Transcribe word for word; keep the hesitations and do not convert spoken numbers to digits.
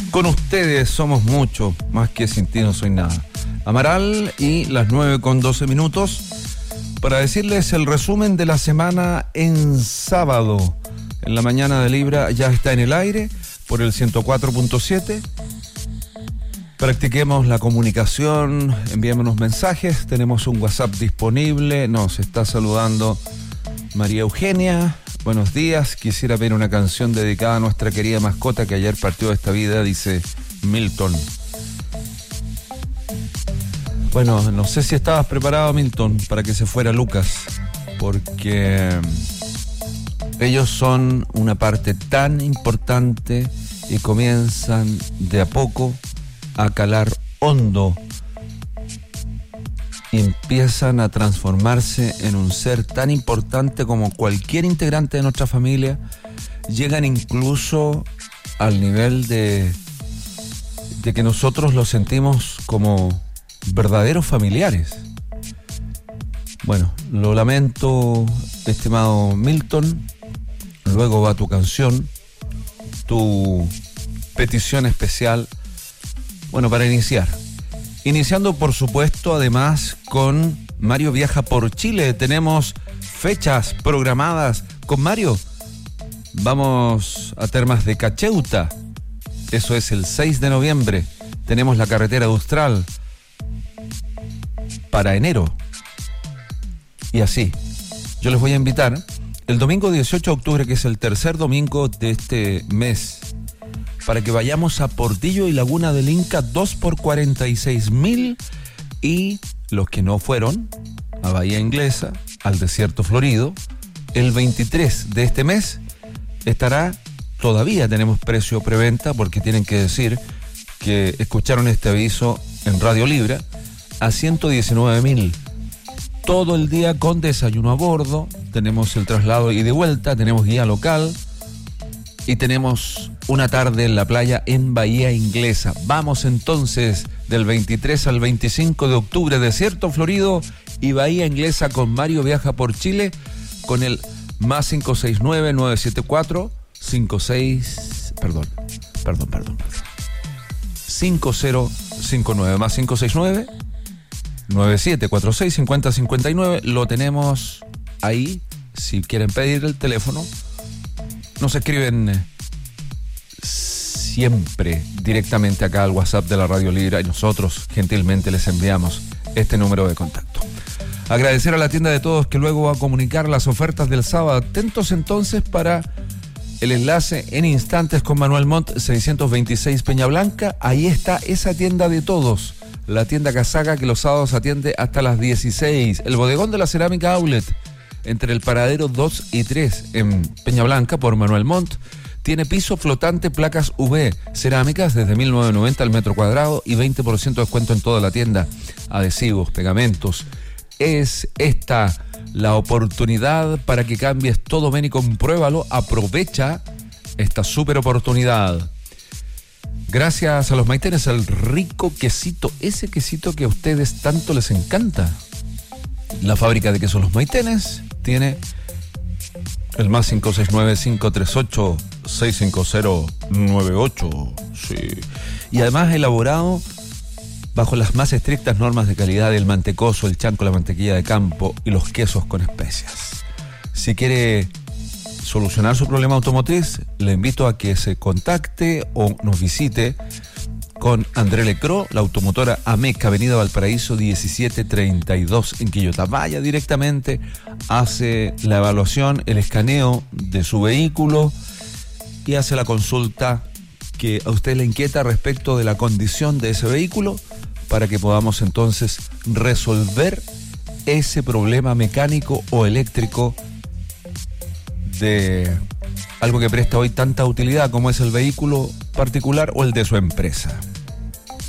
Con ustedes somos mucho, más que sin ti no soy nada. Amaral y las nueve con doce minutos para decirles el resumen de la semana en sábado. En la mañana de Libra ya está en el aire por el ciento cuatro punto siete. Practiquemos la comunicación, enviémonos mensajes, tenemos un WhatsApp disponible, nos está saludando María Eugenia. Buenos días, quisiera pedir una canción dedicada a nuestra querida mascota que ayer partió de esta vida, dice Milton. Bueno, no sé si estabas preparado, Milton, para que se fuera Lucas, porque ellos son una parte tan importante y comienzan de a poco a calar hondo y empiezan a transformarse en un ser tan importante como cualquier integrante de nuestra familia. Llegan incluso al nivel de, de que nosotros los sentimos como verdaderos familiares. Bueno, lo lamento, estimado Milton. Luego va tu canción, tu petición especial. Bueno, para iniciar. Iniciando, por supuesto, además con Mario Viaja por Chile. Tenemos fechas programadas con Mario. Vamos a Termas de Cacheuta. Eso es el seis de noviembre. Tenemos la carretera austral para enero. Y así. Yo les voy a invitar el domingo dieciocho de octubre, que es el tercer domingo de este mes, para que vayamos a Portillo y Laguna del Inca, dos por cuarenta y seis mil, y los que no fueron a Bahía Inglesa, al Desierto Florido, el veintitrés de este mes estará, todavía tenemos precio preventa, porque tienen que decir que escucharon este aviso en Radio Libra, a ciento diecinueve mil. Todo el día con desayuno a bordo, tenemos el traslado y de vuelta, tenemos guía local y tenemos una tarde en la playa en Bahía Inglesa. Vamos entonces del veintitrés al veinticinco de octubre, Desierto Florido y Bahía Inglesa con Mario Viaja por Chile, con el más cinco seis nueve, nueve siete cuatro, cinco seis, perdón, perdón, perdón, cinco cero cinco nueve, más cinco seis nueve, nueve siete cuatro seis, cinco cero cinco nueve. Lo tenemos ahí, si quieren pedir el teléfono, nos escriben siempre directamente acá al WhatsApp de la Radio Libra y nosotros gentilmente les enviamos este número de contacto. Agradecer a la tienda de todos que luego va a comunicar las ofertas del sábado. Atentos entonces para el enlace en instantes con Manuel Montt, seiscientos veintiséis Peña Blanca. Ahí está esa tienda de todos, la tienda Casaca, que los sábados atiende hasta las dieciséis. El bodegón de la cerámica Outlet, entre el paradero dos y tres en Peña Blanca por Manuel Montt. Tiene piso flotante, placas U V, cerámicas desde mil novecientos noventa al metro cuadrado y veinte por ciento de descuento en toda la tienda. Adhesivos, pegamentos. Es esta la oportunidad para que cambies todo, ven y compruébalo. Aprovecha esta súper oportunidad. Gracias a los Maitenes, el rico quesito, ese quesito que a ustedes tanto les encanta. La fábrica de quesos Los Maitenes tiene el más cinco seis nueve, cinco tres ocho, seis cinco cero nueve ocho. Sí. Y además elaborado bajo las más estrictas normas de calidad del mantecoso, el chanco, la mantequilla de campo y los quesos con especias. Si quiere solucionar su problema automotriz, le invito a que se contacte o nos visite con André Lecro, la automotora AMEC, Avenida Valparaíso diecisiete treinta y dos en Quillota. Vaya directamente, hace la evaluación, el escaneo de su vehículo y hace la consulta que a usted le inquieta respecto de la condición de ese vehículo, para que podamos entonces resolver ese problema mecánico o eléctrico de algo que presta hoy tanta utilidad como es el vehículo particular o el de su empresa.